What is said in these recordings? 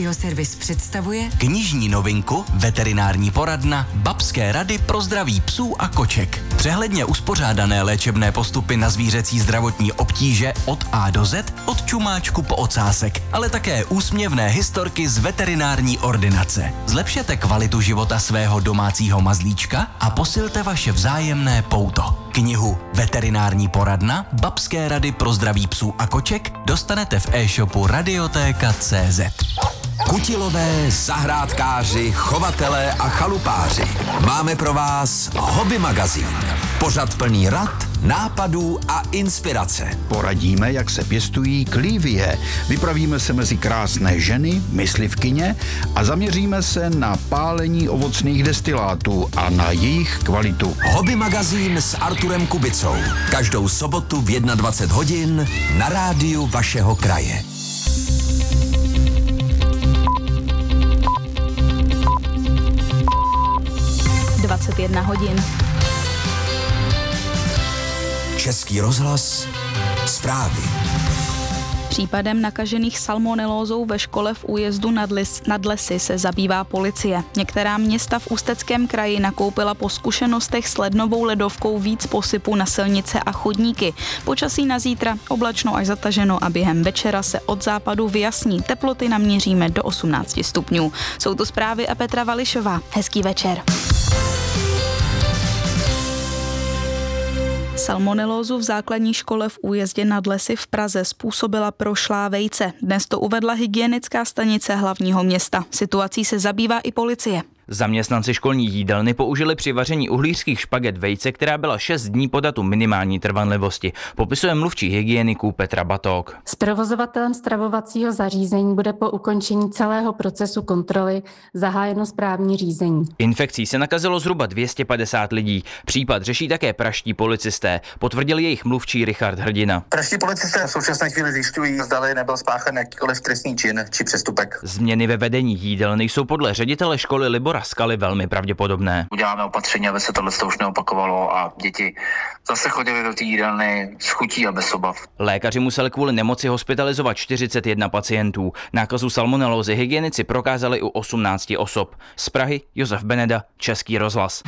Radioservis představuje knižní novinku Veterinární poradna Babské rady pro zdraví psů a koček. Přehledně uspořádané léčebné postupy na zvířecí zdravotní obtíže od A do Z, od čumáčku po ocásek, ale také úsměvné historky z veterinární ordinace. Zlepšete kvalitu života svého domácího mazlíčka a posilte vaše vzájemné pouto. Knihu Veterinární poradna Babské rady pro zdraví psů a koček dostanete v e-shopu Radiotéka.cz. Kutilové, zahrádkáři, chovatelé a chalupáři. Máme pro vás Hobby magazín. Pořad plný rad, nápadů a inspirace. Poradíme, jak se pěstují klívie. Vypravíme se mezi krásné ženy, myslivkyně a zaměříme se na pálení ovocných destilátů a na jejich kvalitu. Hobby magazín s Arturem Kubicou. Každou sobotu v 21 hodin na rádiu vašeho kraje. hodin. Český rozhlas, zprávy. Případem nakažených salmonelózou ve škole v Újezdu nad Lesy se zabývá policie. Některá města v Ústeckém kraji nakoupila po zkušenostech s lednovou ledovkou víc posypu na silnice a chodníky. Počasí na zítra oblačno až zataženo a během večera se od západu vyjasní. Teploty naměříme do 18 stupňů. Jsou to zprávy a Petra Vališová. Hezký večer. Salmonelózu v základní škole v Újezdě nad Lesy v Praze způsobila prošlá vejce. Dnes to uvedla hygienická stanice hlavního města. Situací se zabývá i policie. Zaměstnanci školní jídelny použili při vaření uhlířských špaget vejce, která byla 6 dní po datu minimální trvanlivosti. Popisuje mluvčí hygieniků Petra Batók. S provozovatelem stravovacího zařízení bude po ukončení celého procesu kontroly zahájeno správní řízení. Infekcí se nakazilo zhruba 250 lidí. Případ řeší také pražští policisté, potvrdil jejich mluvčí Richard Hrdina. Pražští policisté v současné chvíli zjišťují, zdali nebyl spáchán jakýkoliv trestný čin či přestupek. Změny ve vedení jídelny jsou podle ředitele školy Libora Skaly velmi pravděpodobné. Uděláme opatření, aby se tohle už neopakovalo a děti zase chodili do té jídelny s chutí a bez obav. Lékaři museli kvůli nemoci hospitalizovat 41 pacientů. Nákazu salmonelózy hygienici prokázali u 18 osob. Z Prahy Josef Beneda, Český rozhlas.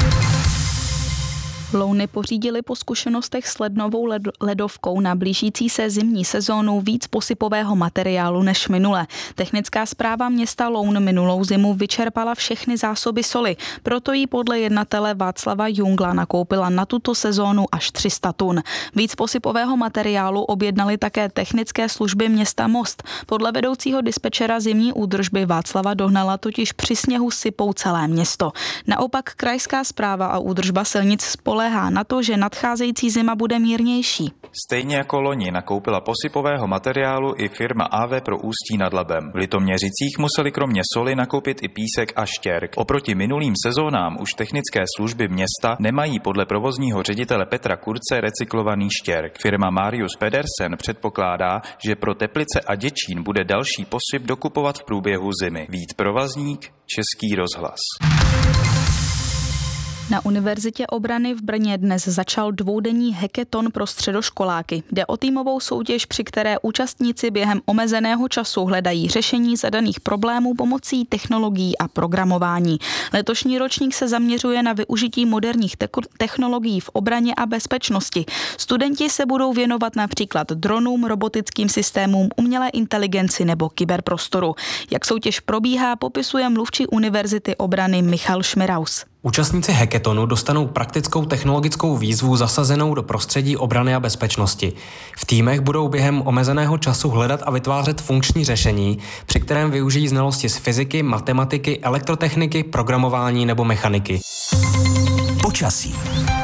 Louny pořídili po zkušenostech s lednovou ledovkou na blížící se zimní sezónu víc posypového materiálu než minule. Technická správa města Loun minulou zimu vyčerpala všechny zásoby soli, proto jí podle jednatele Václava Jungla nakoupila na tuto sezónu až 300 tun. Víc posypového materiálu objednali také technické služby města Most. Podle vedoucího dispečera zimní údržby Václava Dohnala totiž při sněhu sypou celé město. Naopak krajská správa a údržba silnic spoléhá na to, že nadcházející zima bude mírnější. Stejně jako loni nakoupila posypového materiálu i firma AV pro Ústí nad Labem. V Litoměřicích museli kromě soli nakoupit i písek a štěrk. Oproti minulým sezónám už technické služby města nemají podle provozního ředitele Petra Kurce recyklovaný štěrk. Firma Marius Pedersen předpokládá, že pro Teplice a Děčín bude další posyp dokupovat v průběhu zimy. Vít Provazník, Český rozhlas. Na Univerzitě obrany v Brně dnes začal dvoudenní hackathon pro středoškoláky. Jde o týmovou soutěž, při které účastníci během omezeného času hledají řešení zadaných problémů pomocí technologií a programování. Letošní ročník se zaměřuje na využití moderních technologií v obraně a bezpečnosti. Studenti se budou věnovat například dronům, robotickým systémům, umělé inteligenci nebo kyberprostoru. Jak soutěž probíhá, popisuje mluvčí Univerzity obrany Michal Šmiraus. Účastníci hackathonu dostanou praktickou technologickou výzvu zasazenou do prostředí obrany a bezpečnosti. V týmech budou během omezeného času hledat a vytvářet funkční řešení, při kterém využijí znalosti z fyziky, matematiky, elektrotechniky, programování nebo mechaniky. Počasí.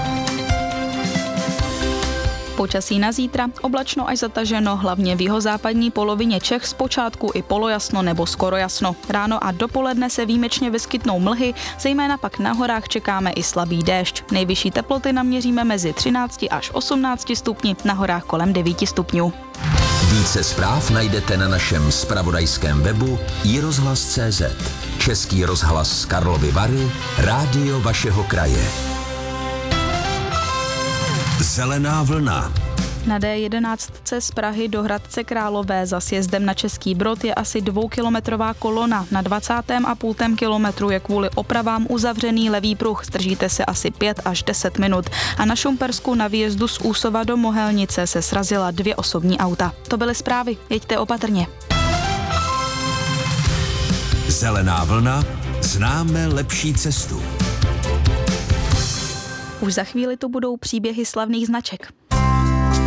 Počasí na zítra, oblačno až zataženo, hlavně v jihozápadní polovině Čech zpočátku i polojasno nebo skoro jasno. Ráno a dopoledne se výjimečně vyskytnou mlhy, zejména pak na horách čekáme i slabý déšť. Nejvyšší teploty naměříme mezi 13 až 18 stupni, na horách kolem 9 stupňů. Více zpráv najdete na našem zpravodajském webu iRozhlas.cz. Český rozhlas z Karlovy Vary, rádio vašeho kraje. Zelená vlna. Na D11 z Prahy do Hradce Králové za sjezdem na Český Brod je asi 2kilometrová kolona. Na 20,5 kilometru je kvůli opravám uzavřený levý pruh. Zdržíte se asi 5 až 10 minut. A na Šumpersku na výjezdu z Úsova do Mohelnice se srazila 2 osobní auta. To byly zprávy. Jeďte opatrně. Zelená vlna, známe lepší cestu. Už za chvíli tu budou příběhy slavných značek.